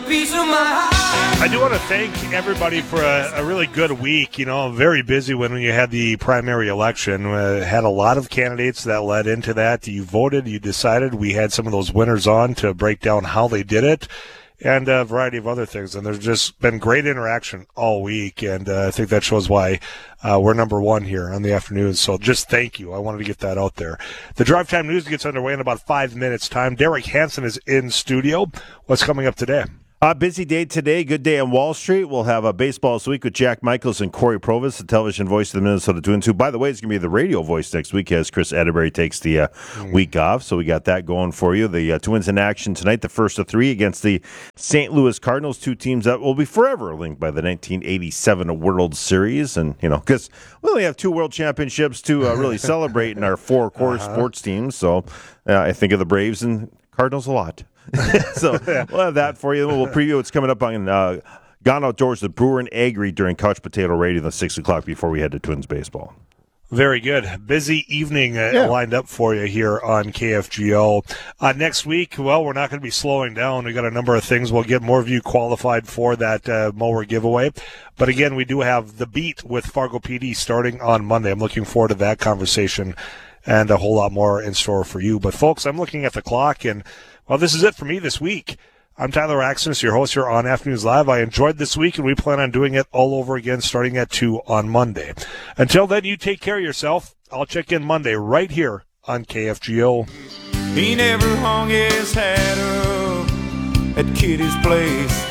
piece of my heart. I do want to thank everybody for a really good week. You know, very busy when you had the primary election. Had a lot of candidates that led into that. You voted, you decided. We had some of those winners on to break down how they did it, and a variety of other things. And there's just been great interaction all week, and I think that shows why we're number one here on the afternoon. So just thank you. I wanted to get that out there. The Drive Time News gets underway in about 5 minutes' time. Derek Hansen is in studio. What's coming up today? Busy day today. Good day on Wall Street. We'll have a baseball this week with Jack Michaels and Corey Provis, the television voice of the Minnesota Twins, who, by the way, is going to be the radio voice next week as Chris Atterbury takes the week off. So we got that going for you. The Twins in action tonight, the first of three against the St. Louis Cardinals, two teams that will be forever linked by the 1987 World Series. And, you know, because we only have two world championships to really celebrate in our four core sports teams. So I think of the Braves and Cardinals a lot. So we'll have that for you. We'll preview what's coming up on Gone Outdoors with Brewer and Agri during Couch Potato Radio at 6 o'clock before we head to Twins baseball. Very good. Busy evening lined up for you here on KFGO. Next week, well, we're not going to be slowing down. We've got a number of things. We'll get more of you qualified for that mower giveaway. But again, we do have The Beat with Fargo PD starting on Monday. I'm looking forward to that conversation and a whole lot more in store for you. But, folks, I'm looking at the clock, and well, this is it for me this week. I'm Tyler Axness, your host here on Afternoons Live. I enjoyed this week, and we plan on doing it all over again starting at 2 on Monday. Until then, you take care of yourself. I'll check in Monday right here on KFGO. He never hung his hat up at Kitty's place.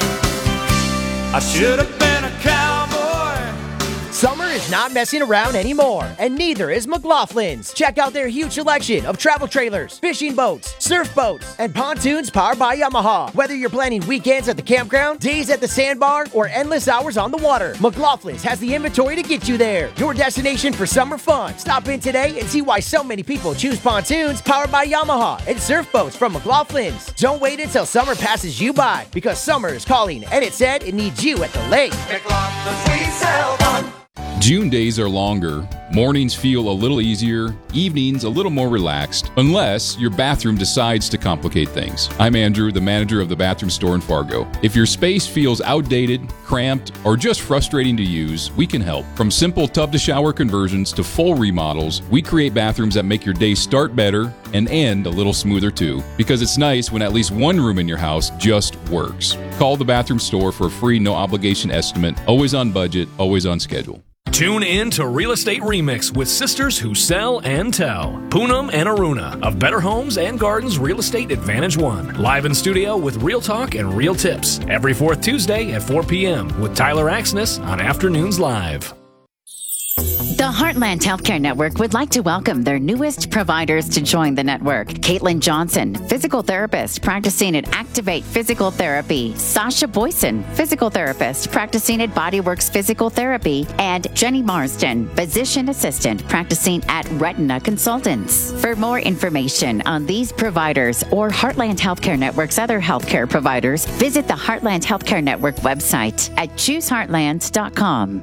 I should have been a cowboy. Summer is not messing around anymore, and neither is McLaughlin's. Check out their huge selection of travel trailers, fishing boats, surf boats, and pontoons powered by Yamaha. Whether you're planning weekends at the campground, days at the sandbar, or endless hours on the water, McLaughlin's has the inventory to get you there. Your destination for summer fun. Stop in today and see why so many people choose pontoons powered by Yamaha and surf boats from McLaughlin's. Don't wait until summer passes you by, because summer is calling, and it said it needs you at the lake. McLaughlin's, we sell fun. June days are longer, mornings feel a little easier, evenings a little more relaxed, unless your bathroom decides to complicate things. I'm Andrew, the manager of the bathroom store in Fargo. If your space feels outdated, cramped, or just frustrating to use, we can help. From simple tub-to-shower conversions to full remodels, we create bathrooms that make your day start better and end a little smoother too, because it's nice when at least one room in your house just works. Call the bathroom store for a free no-obligation estimate, always on budget, always on schedule. Tune in to Real Estate Remix with sisters who sell and tell. Poonam and Aruna of Better Homes and Gardens Real Estate Advantage One. Live in studio with real talk and real tips. Every fourth Tuesday at 4 p.m. with Tyler Axness on Afternoons Live. The Heartland Healthcare Network would like to welcome their newest providers to join the network. Caitlin Johnson, physical therapist practicing at Activate Physical Therapy. Sasha Boyson, physical therapist practicing at Bodyworks Physical Therapy. And Jenny Marsden, physician assistant practicing at Retina Consultants. For more information on these providers or Heartland Healthcare Network's other healthcare providers, visit the Heartland Healthcare Network website at chooseheartland.com.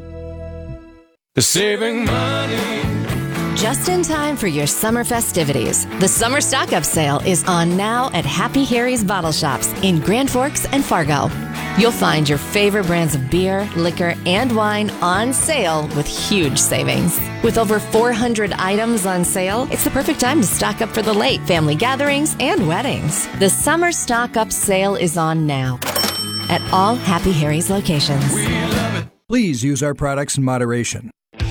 Saving money. Just in time for your summer festivities, the Summer Stock-Up Sale is on now at Happy Harry's Bottle Shops in Grand Forks and Fargo. You'll find your favorite brands of beer, liquor, and wine on sale with huge savings. With over 400 items on sale, it's the perfect time to stock up for the late family gatherings and weddings. The Summer Stock-Up Sale is on now at all Happy Harry's locations. We love it. Please use our products in moderation.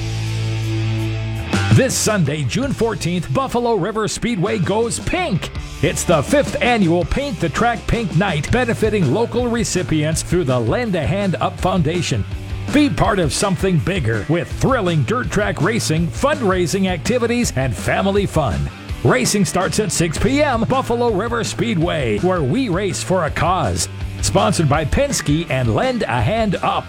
This Sunday, June 14th, Buffalo River Speedway goes pink. It's the 5th annual Paint the Track Pink Night, benefiting local recipients through the Lend a Hand Up Foundation. Be part of something bigger with thrilling dirt track racing, fundraising activities, and family fun. Racing starts at 6 p.m. Buffalo River Speedway, where we race for a cause. Sponsored by Penske and Lend a Hand Up.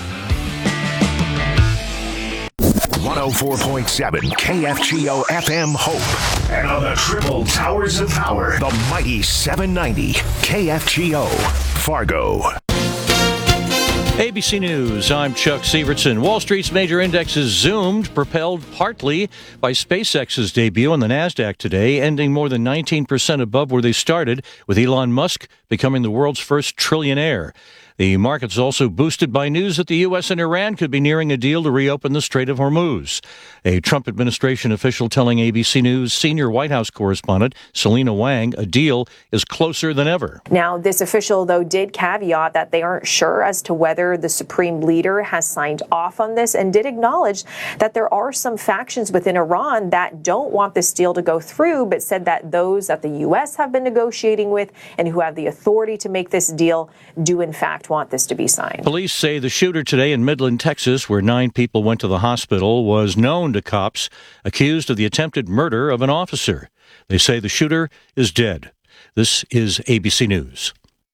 104.7 KFGO FM Hope. And on the triple towers of power, the mighty 790 KFGO Fargo. ABC News, I'm Chuck Sievertson. Wall Street's major indexes zoomed, propelled partly by SpaceX's debut on the NASDAQ today, ending more than 19% above where they started, with Elon Musk becoming the world's first trillionaire. The market's also boosted by news that the U.S. and Iran could be nearing a deal to reopen the Strait of Hormuz. A Trump administration official telling ABC News senior White House correspondent Selena Wang a deal is closer than ever. Now, this official, though, did caveat that they aren't sure as to whether the supreme leader has signed off on this, and did acknowledge that there are some factions within Iran that don't want this deal to go through, but said that those that the U.S. have been negotiating with and who have the authority to make this deal do, in fact, want this to be signed. Police say the shooter today in Midland, Texas, where 9 people went to the hospital, was known to cops accused of the attempted murder of an officer. They say the shooter is dead. This is ABC News.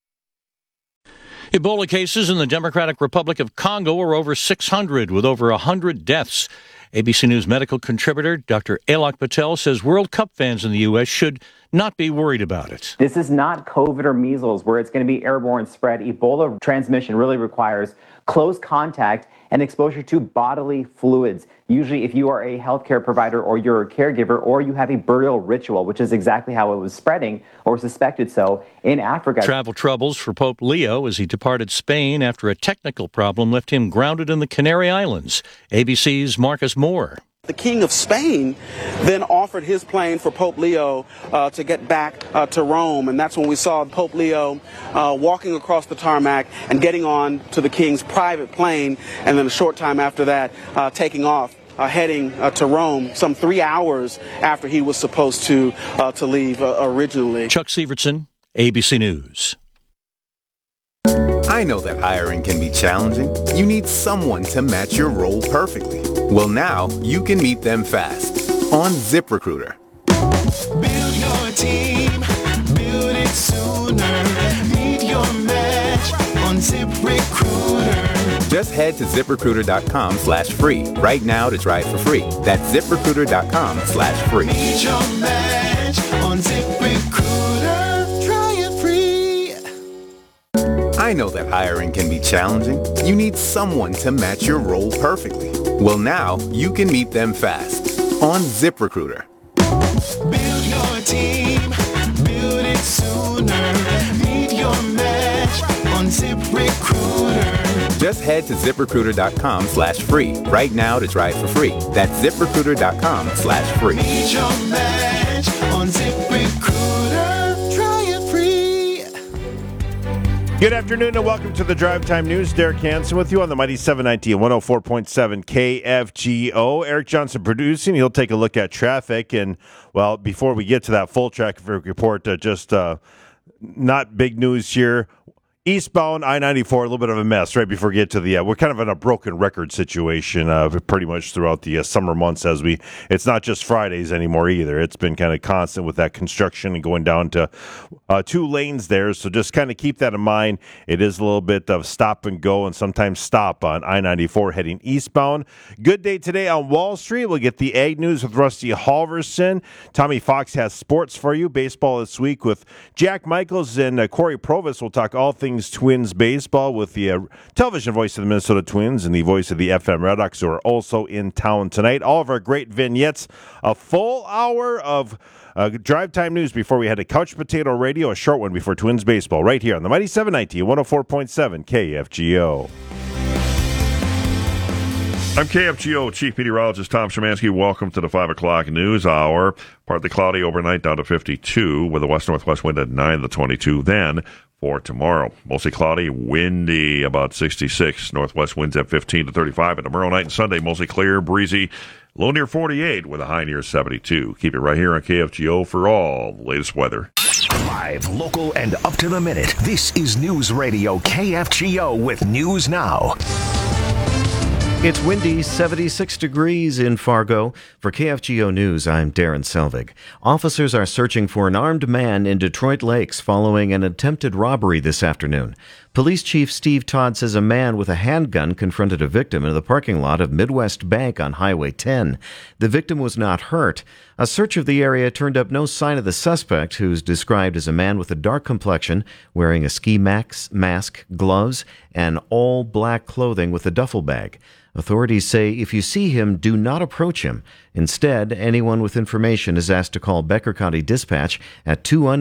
Ebola cases in the Democratic Republic of Congo are over 600, with over 100 deaths. ABC News medical contributor Dr. Alok Patel says World Cup fans in the U.S. should not be worried about it. This is not COVID or measles where it's going to be airborne spread. Ebola transmission really requires close contact and exposure to bodily fluids. Usually if you are a healthcare provider or you're a caregiver or you have a burial ritual, which is exactly how it was spreading or suspected so in Africa. Travel troubles for Pope Leo as he departed Spain after a technical problem left him grounded in the Canary Islands. ABC's Marcus Moore. The King of Spain then offered his plane for Pope Leo to get back to Rome, and that's when we saw Pope Leo walking across the tarmac and getting on to the King's private plane, and then a short time after that taking off, heading to Rome some 3 hours after he was supposed to leave originally. Chuck Sievertson, ABC News. I know that hiring can be challenging. You need someone to match your role perfectly. Well, now you can meet them fast on ZipRecruiter. Build your team, build it sooner. Meet your match on ZipRecruiter. Just head to ZipRecruiter.com/free right now to try it for free. That's ZipRecruiter.com/free. Meet your match on ZipRecruiter. Try it free. I know that hiring can be challenging. You need someone to match your role perfectly. Well, now you can meet them fast on ZipRecruiter. Build your team, build it sooner. Meet your match on ZipRecruiter. Just head to ZipRecruiter.com/free right now to try it for free. That's ZipRecruiter.com/free. Meet your match on ZipRecruiter. Try it free. Good afternoon and welcome to the Drive Time News. Derek Hansen with you on the Mighty 790 and 104.7 KFGO. Eric Johnson producing. He'll take a look at traffic. And, well, before we get to that full traffic report, just not big news here. Eastbound I-94, a little bit of a mess right before we get to the, we're kind of in a broken record situation pretty much throughout the summer months it's not just Fridays anymore either. It's been kind of constant with that construction and going down to 2 lanes there. So just kind of keep that in mind. It is a little bit of stop and go and sometimes stop on I-94 heading eastbound. Good day today on Wall Street. We'll get the Ag News with Rusty Halverson. Tommy Fox has sports for you. Baseball this week with Jack Michaels and Corey Provis. We'll talk all things Twins baseball with the television voice of the Minnesota Twins and the voice of the FM Redhawks, who are also in town tonight. All of our great vignettes, a full hour of Drive Time News before we head to Couch Potato Radio, a short one before Twins baseball, right here on the Mighty 790 and 104.7 KFGO. I'm KFGO Chief Meteorologist Tom Szymanski. Welcome to the 5 o'clock news hour. Partly cloudy overnight, down to 52 with a west-northwest wind at 9 to 22. Then for tomorrow, mostly cloudy, windy, about 66. Northwest winds at 15 to 35. And tomorrow night and Sunday, mostly clear, breezy, low near 48 with a high near 72. Keep it right here on KFGO for all the latest weather. Live, local, and up to the minute. This is News Radio KFGO with News Now. It's windy, 76 degrees in Fargo. For KFGO News, I'm Darren Selvig. Officers are searching for an armed man in Detroit Lakes following an attempted robbery this afternoon. Police Chief Steve Todd says a man with a handgun confronted a victim in the parking lot of Midwest Bank on Highway 10. The victim was not hurt. A search of the area turned up no sign of the suspect, who's described as a man with a dark complexion, wearing a ski mask, gloves, and all black clothing with a duffel bag. Authorities say if you see him, do not approach him. Instead, anyone with information is asked to call Becker County Dispatch at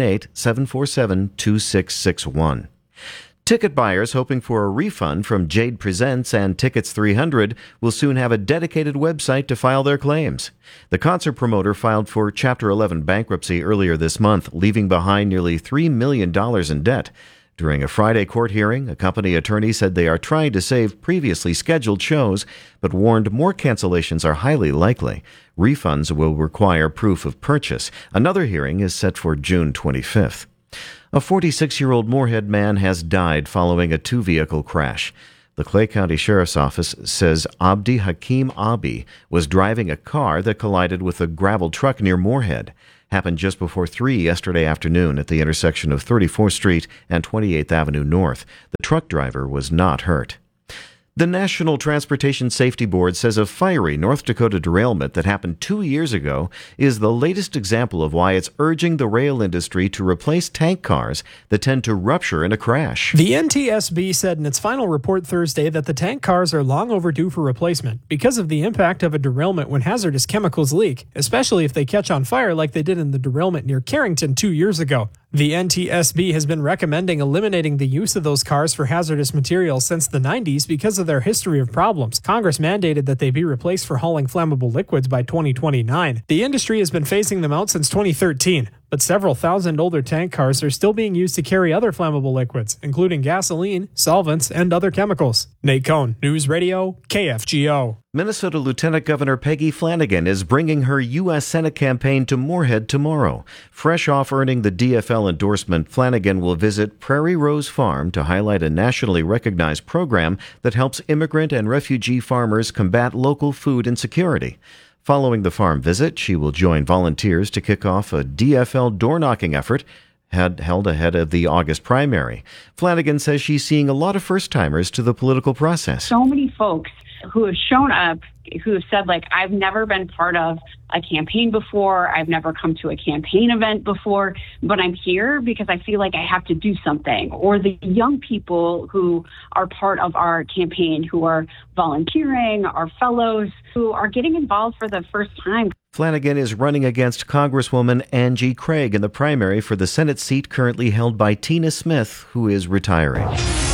218-747-2661. Ticket buyers hoping for a refund from Jade Presents and Tickets 300 will soon have a dedicated website to file their claims. The concert promoter filed for Chapter 11 bankruptcy earlier this month, leaving behind nearly $3 million in debt. During a Friday court hearing, a company attorney said they are trying to save previously scheduled shows, but warned more cancellations are highly likely. Refunds will require proof of purchase. Another hearing is set for June 25th. A 46-year-old Moorhead man has died following a two-vehicle crash. The Clay County Sheriff's Office says Abdi Hakim Abi was driving a car that collided with a gravel truck near Moorhead. Happened just before 3 yesterday afternoon at the intersection of 34th Street and 28th Avenue North. The truck driver was not hurt. The National Transportation Safety Board says a fiery North Dakota derailment that happened 2 years ago is the latest example of why it's urging the rail industry to replace tank cars that tend to rupture in a crash. The NTSB said in its final report Thursday that the tank cars are long overdue for replacement because of the impact of a derailment when hazardous chemicals leak, especially if they catch on fire like they did in the derailment near Carrington 2 years ago. The NTSB has been recommending eliminating the use of those cars for hazardous materials since the 90s because of their history of problems. Congress mandated that they be replaced for hauling flammable liquids by 2029. The industry has been phasing them out since 2013, but several thousand older tank cars are still being used to carry other flammable liquids, including gasoline, solvents, and other chemicals. Nate Cohn, News Radio, KFGO. Minnesota Lieutenant Governor Peggy Flanagan is bringing her U.S. Senate campaign to Moorhead tomorrow. Fresh off earning the DFL endorsement, Flanagan will visit Prairie Rose Farm to highlight a nationally recognized program that helps immigrant and refugee farmers combat local food insecurity. Following the farm visit, she will join volunteers to kick off a DFL door-knocking effort held ahead of the August primary. Flanagan says she's seeing a lot of first-timers to the political process. So many folks who have shown up, who have said, like, I've never been part of a campaign before, I've never come to a campaign event before, but I'm here because I feel like I have to do something. Or the young people who are part of our campaign, who are volunteering, our fellows, who are getting involved for the first time. Flanagan is running against Congresswoman Angie Craig in the primary for the Senate seat currently held by Tina Smith, who is retiring.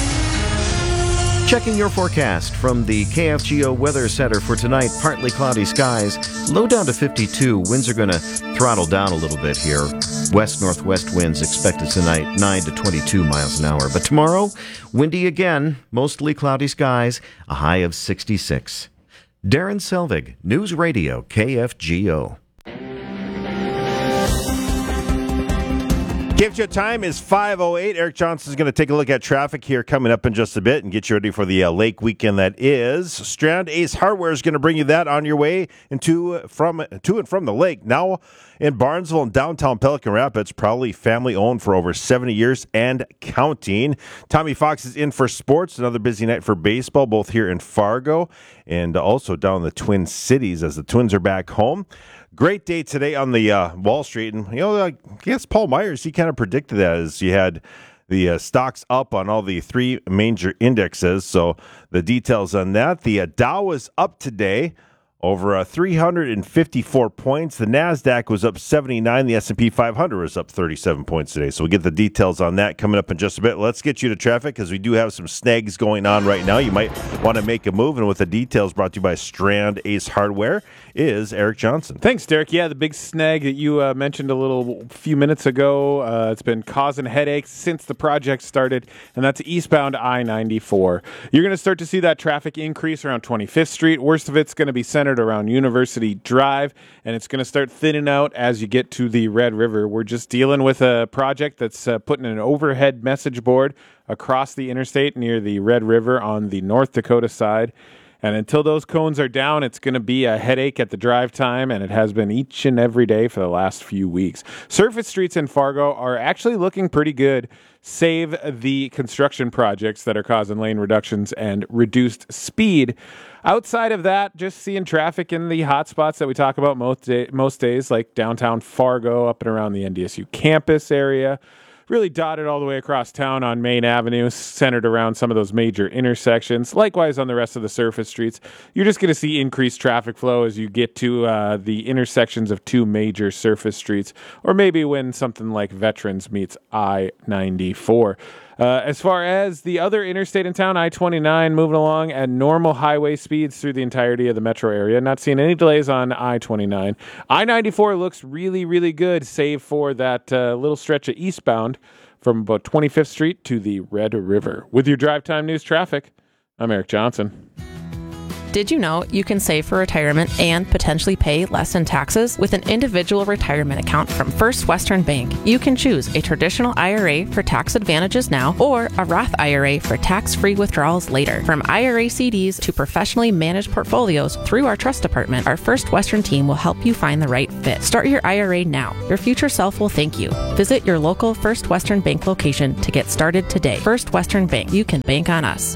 Checking your forecast from the KFGO Weather Center for tonight, partly cloudy skies, low down to 52. Winds are going to throttle down a little bit here. West-northwest winds expected tonight, 9 to 22 miles an hour. But tomorrow, windy again, mostly cloudy skies, a high of 66. Darren Selvig, News Radio, KFGO. KFGO time is 5:08. Eric Johnson's going to take a look at traffic here coming up in just a bit and get you ready for the lake weekend that is. Strand Ace Hardware is going to bring you that on your way to and from the lake. Now in Barnesville and downtown Pelican Rapids, probably family-owned for over 70 years and counting. Tommy Fox is in for sports. Another busy night for baseball, both here in Fargo and also down in the Twin Cities as the Twins are back home. Great day today on the Wall Street. And, I guess Paul Myers, he kind of predicted that as you had the stocks up on all the three major indexes. So the details on that. The Dow was up today over 354 points. The NASDAQ was up 79. The S&P 500 was up 37 points today. So we'll get the details on that coming up in just a bit. Let's get you to traffic because we do have some snags going on right now. You might want to make a move. And with the details brought to you by Strand Ace Hardware is Eric Johnson. Thanks, Derek. Yeah, the big snag that you mentioned a few minutes ago, it's been causing headaches since the project started, and that's eastbound I-94. You're going to start to see that traffic increase around 25th Street. Worst of it's going to be centered around University Drive, and it's going to start thinning out as you get to the Red River. We're just dealing with a project that's putting an overhead message board across the interstate near the Red River on the North Dakota side. And until those cones are down, it's going to be a headache at the drive time, and it has been each and every day for the last few weeks. Surface streets in Fargo are actually looking pretty good, save the construction projects that are causing lane reductions and reduced speed. Outside of that, just seeing traffic in the hot spots that we talk about most days, like downtown Fargo, up and around the NDSU campus area. Really dotted all the way across town on Main Avenue, centered around some of those major intersections. Likewise on the rest of the surface streets. You're just going to see increased traffic flow as you get to the intersections of two major surface streets, or maybe when something like Veterans meets I-94. As far as the other interstate in town, I-29 moving along at normal highway speeds through the entirety of the metro area. Not seeing any delays on I-29. I-94 looks really, really good, save for that little stretch of eastbound from about 25th Street to the Red River. With your drive time news traffic, I'm Eric Johnson. Did you know you can save for retirement and potentially pay less in taxes with an individual retirement account from First Western Bank? You can choose a traditional IRA for tax advantages now or a Roth IRA for tax-free withdrawals later. From IRA CDs to professionally managed portfolios through our trust department, our First Western team will help you find the right fit. Start your IRA now. Your future self will thank you. Visit your local First Western Bank location to get started today. First Western Bank. You can bank on us.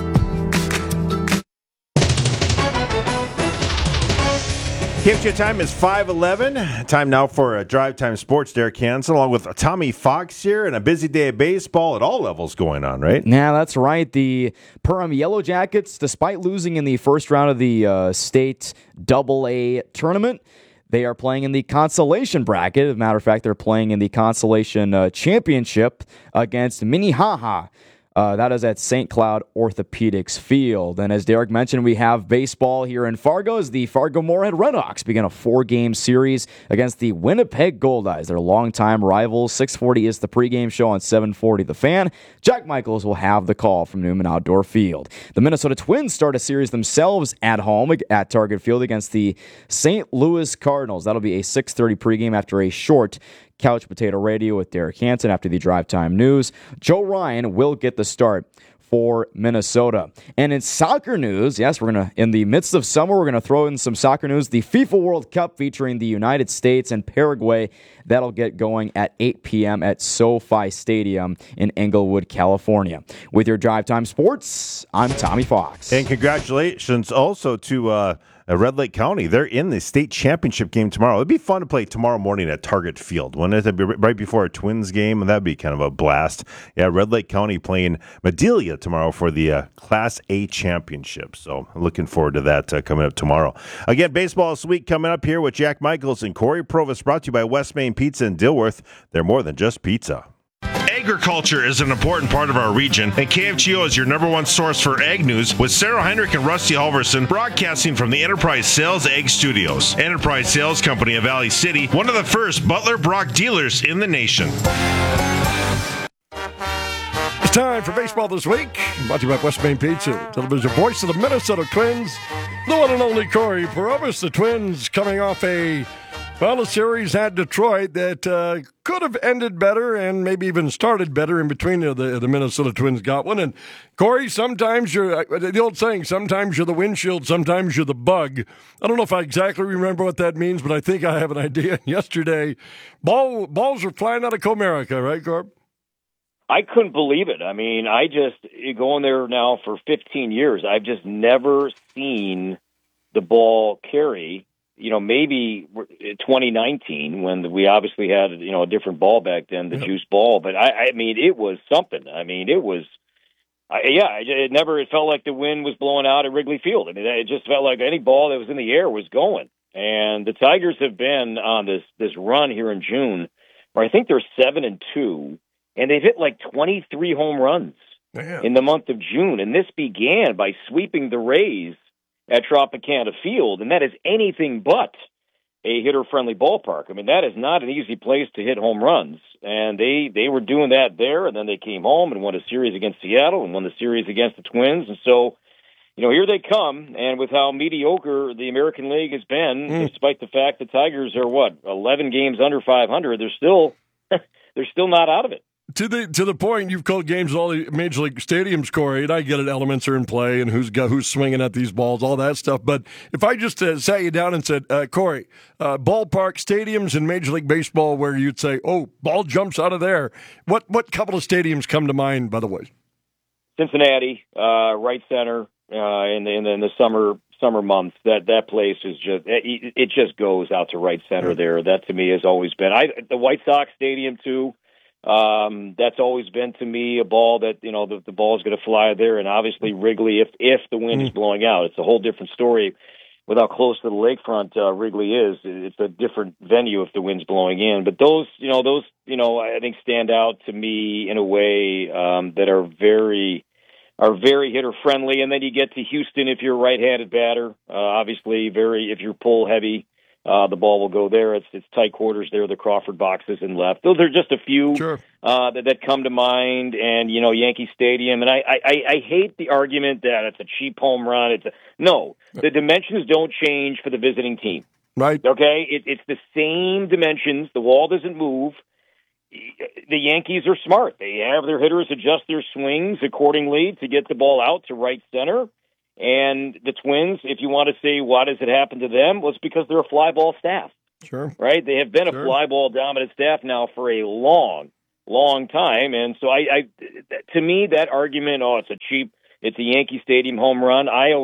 KFGO time is 5:11. Time now for Drive Time Sports. Derek Hansen along with Tommy Fox here, and a busy day of baseball at all levels going on, right? Yeah, that's right. The Perham Yellow Jackets, despite losing in the first round of the state AA tournament, they are playing in the consolation bracket. As a matter of fact, they're playing in the consolation championship against Minnehaha. That is at St. Cloud Orthopedics Field. And as Derek mentioned, we have baseball here in Fargo as the Fargo Moorhead Redhawks begin a 4-game series against the Winnipeg Goldeyes, their longtime rivals. 6:40 is the pregame show on 7:40 The Fan. Jack Michaels will have the call from Newman Outdoor Field. The Minnesota Twins start a series themselves at home at Target Field against the St. Louis Cardinals. That'll be a 6:30 pregame after a short Couch Potato Radio with Derek Hansen after the Drive Time News. Joe Ryan will get the start for Minnesota. And in soccer news, yes, in the midst of summer, we're going to throw in some soccer news. The FIFA World Cup featuring the United States and Paraguay, that'll get going at 8 p.m. at SoFi Stadium in Inglewood, California. With your Drive Time Sports, I'm Tommy Fox. And congratulations also to Red Lake County. They're in the state championship game tomorrow. It'd be fun to play tomorrow morning at Target Field. Wouldn't it? Be right before a Twins game, and that'd be kind of a blast. Yeah, Red Lake County playing Madelia tomorrow for the Class A championship. So looking forward to that coming up tomorrow. Again, baseball this week coming up here with Jack Michaels and Corey Provis, brought to you by West Main Pizza in Dilworth. They're more than just pizza. Agriculture is an important part of our region, and KFGO is your number one source for ag news with Sarah Heinrich and Rusty Halverson broadcasting from the Enterprise Sales Ag Studios. Enterprise Sales Company of Valley City, one of the first Butler Brock dealers in the nation. It's time for baseball this week. Brought to you by West Main Pizza, television voice of the Minnesota Twins, the one and only Corey Provis. The Twins coming off a series at Detroit that could have ended better and maybe even started better in between. The Minnesota Twins got one. And Corey, sometimes you're, the old saying, sometimes you're the windshield, sometimes you're the bug. I don't know if I exactly remember what that means, but I think I have an idea. Yesterday, balls were flying out of Comerica, right, Corb? I couldn't believe it. I mean, going there now for 15 years, I've just never seen the ball carry. You know, maybe 2019 when we obviously had, a different ball back then, the juice ball. But I mean, it was something. I mean, it was, it felt like the wind was blowing out at Wrigley Field. I mean, it just felt like any ball that was in the air was going. And the Tigers have been on this run here in June, where I think they're 7-2, and they've hit like 23 home runs in the month of June. And this began by sweeping the Rays at Tropicana Field, and that is anything but a hitter-friendly ballpark. I mean, that is not an easy place to hit home runs, and they were doing that there, and then they came home and won a series against Seattle and won the series against the Twins, and so, here they come, and with how mediocre the American League has been, despite the fact the Tigers are, 11 games under 500, they're still not out of it. to the point, you've called games at all the major league stadiums, Corey, and I get it. Elements are in play, and who's swinging at these balls, all that stuff. But if I just sat you down and said, Corey, ballpark stadiums in Major League Baseball where you'd say, "Oh, ball jumps out of there," what couple of stadiums come to mind? By the way, Cincinnati, right center in the summer months. That place is just it just goes out to right center there. That to me has always been the White Sox Stadium too. That's always been to me a ball that the ball is going to fly there, and obviously Wrigley if the wind is blowing out, it's a whole different story. With how close to the lakefront Wrigley is, it's a different venue if the wind's blowing in. But those I think stand out to me in a way that are very hitter friendly. And then you get to Houston if you're a right-handed batter. Obviously, if you're pull heavy, the ball will go there. It's tight quarters there. The Crawford boxes in left. Those are just a few that come to mind. And Yankee Stadium. And I hate the argument that it's a cheap home run. No, the dimensions don't change for the visiting team. Right. Okay. It's the same dimensions. The wall doesn't move. The Yankees are smart. They have their hitters adjust their swings accordingly to get the ball out to right center. And the Twins, if you want to say why does it happen to them, well, it's because they're a fly ball staff. Sure. Right? They have been a fly ball dominant staff now for a long, long time. And so to me, that argument, it's a Yankee Stadium home run,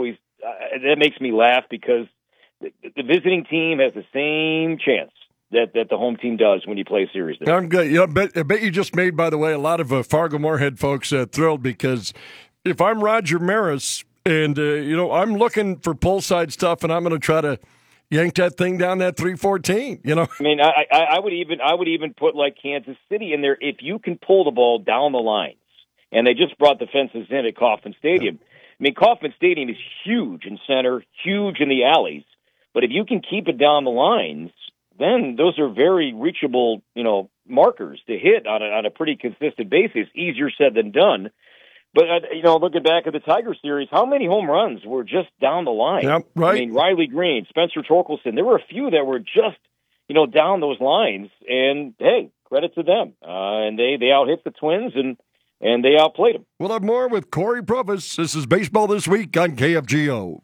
that makes me laugh because the visiting team has the same chance that the home team does when you play a series there. I'm good. I bet you just made, by the way, a lot of Fargo Moorhead folks thrilled because if I'm Roger Maris and, I'm looking for pull side stuff and I'm going to try to yank that thing down that 314, I mean, I would even put like Kansas City in there if you can pull the ball down the lines. And they just brought the fences in at Kauffman Stadium. I mean, Kauffman Stadium is huge in center, huge in the alleys. But if you can keep it down the lines, then those are very reachable, markers to hit on a pretty consistent basis. Easier said than done. But, looking back at the Tiger series, how many home runs were just down the line? Yep, right. I mean, Riley Green, Spencer Torkelson, there were a few that were just, down those lines. And, hey, credit to them. And they out-hit the Twins, and they outplayed them. We'll have more with Corey Provis. This is Baseball This Week on KFGO.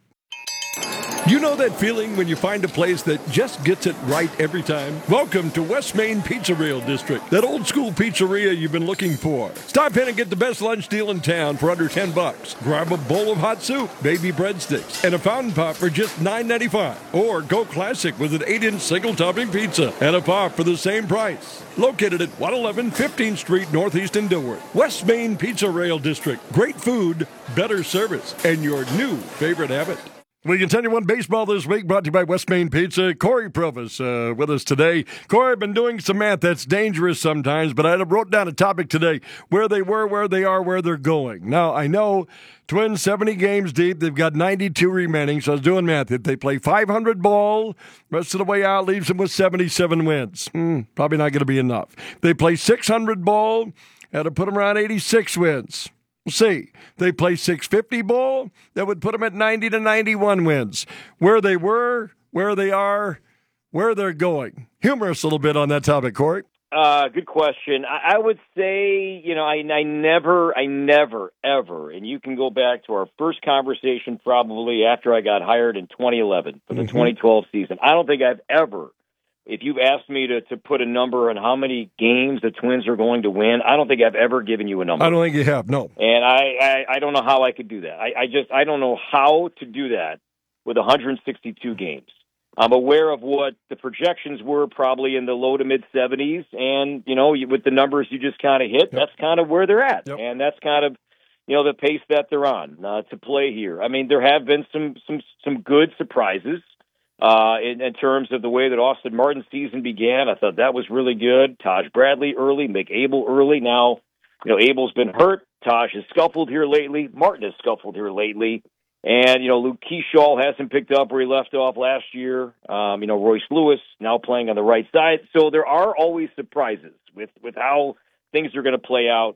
You know that feeling when you find a place that just gets it right every time? Welcome to West Main Pizzeria District, that old school pizzeria you've been looking for. Stop in and get the best lunch deal in town for under $10. Grab a bowl of hot soup, baby breadsticks, and a fountain pop for just $9.95. Or go classic with an 8-inch single topping pizza and a pop for the same price. Located at 111 15th Street Northeast in Dilworth. West Main Pizzeria District. Great food, better service, and your new favorite habit. We continue on Baseball This Week, brought to you by West Main Pizza. Corey Provis with us today. Corey, I've been doing some math that's dangerous sometimes, but I wrote down a topic today, where they were, where they are, where they're going. Now, I know Twins 70 games deep. They've got 92 remaining, so I was doing math. If they play 500 ball, rest of the way out leaves them with 77 wins. Probably not going to be enough. They play 600 ball, that'll put them around 86 wins. We'll see. They play 650 ball, that would put them at 90 to 91 wins. Where they were, where they are, where they're going. Humor us a little bit on that topic, Corey. Good question. I would say, I never, ever, and you can go back to our first conversation probably after I got hired in 2011 for the 2012 season. I don't think I've ever, if you've asked me to put a number on how many games the Twins are going to win, I don't think I've ever given you a number. I don't think you have, no. And I don't know how I could do that. I don't know how to do that with 162 games. I'm aware of what the projections were, probably in the low to mid 70s, and with the numbers you just kind of hit, that's kind of where they're at, and that's kind of the pace that they're on to play here. I mean, there have been some good surprises in terms of the way that Austin Martin's season began. I thought that was really good. Taj Bradley early, Mick Abel early. Now, Abel's been hurt. Taj has scuffled here lately. Martin has scuffled here lately. And, Luke Keyshaw hasn't picked up where he left off last year. Royce Lewis now playing on the right side. So there are always surprises with how things are going to play out.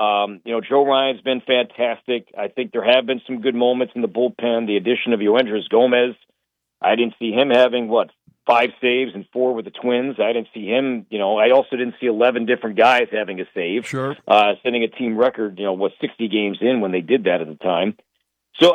Joe Ryan's been fantastic. I think there have been some good moments in the bullpen. The addition of Yoendris Gomez, I didn't see him having, 5 saves and 4 with the Twins. I didn't see him, I also didn't see 11 different guys having a save. Sure. Setting a team record, 60 games in when they did that at the time. So,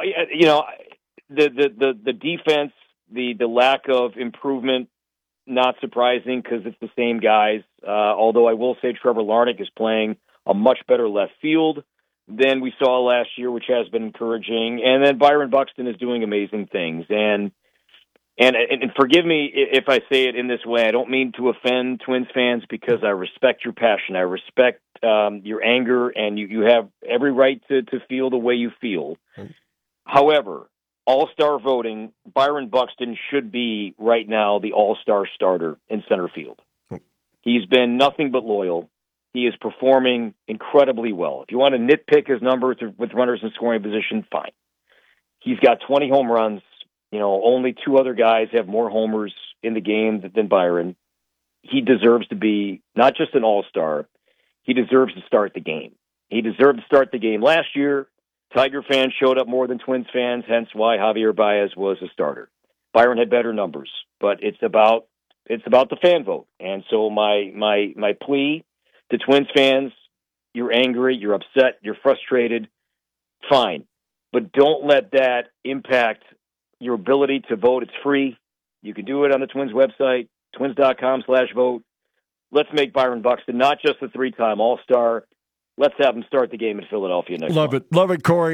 the defense, the lack of improvement, not surprising because it's the same guys. Although I will say Trevor Larnach is playing a much better left field than we saw last year, which has been encouraging. And then Byron Buxton is doing amazing things. And forgive me if I say it in this way. I don't mean to offend Twins fans because I respect your passion. I respect your anger, and you have every right to feel the way you feel. However, all-star voting, Byron Buxton should be right now the all-star starter in center field. He's been nothing but loyal. He is performing incredibly well. If you want to nitpick his numbers with runners in scoring position, fine. He's got 20 home runs. Only 2 other guys have more homers in the game than Byron. He deserves to be not just an all-star. He deserves to start the game. He deserved to start the game last year. Tiger fans showed up more than Twins fans, hence why Javier Baez was a starter. Byron had better numbers, but it's about the fan vote. And so my plea to Twins fans, you're angry, you're upset, you're frustrated, fine. But don't let that impact your ability to vote. It's free. You can do it on the Twins website, twins.com/vote. Let's make Byron Buxton not just a 3-time All-Star. Let's have him start the game in Philadelphia next month. Love it, Corey.